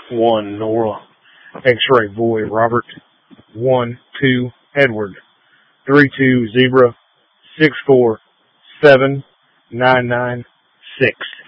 1 Nora, X-ray boy Robert, 1 2 Edward, 3 2 Zebra, 6 4 7 9 9 6.